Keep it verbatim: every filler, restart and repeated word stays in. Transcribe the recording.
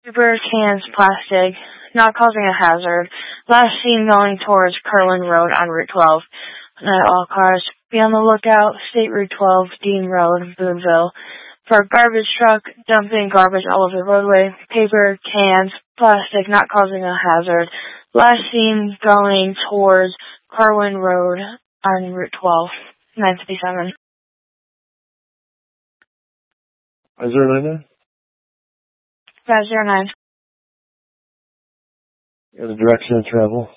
paper, cans, plastic, not causing a hazard. Last seen going towards Kerwin Road on Route twelve. At all cars, be on the lookout, State Route twelve, Dean Road, Boonville. For a garbage truck, dumping garbage all over the roadway, paper, cans, plastic, not causing a hazard. Last seen going towards Kerwin Road on Route twelve, nine fifty-seven. five zero nine nine? five zero nine. And the direction of travel?